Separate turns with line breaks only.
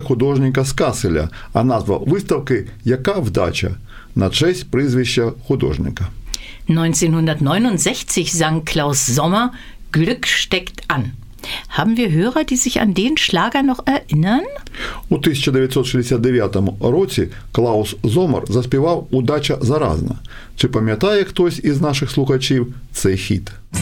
художника з Каселя, а назва виставки «Яка вдача?» на честь прізвища художника.
1969 sang Klaus Sommer Glück steckt an. Haben wir Hörer, die sich an den Schlager noch erinnern?
У 1969 році Клаус Зомер заспівав «Удача заразна». Чи пам'ятає хтось із наших слухачів цей хіт?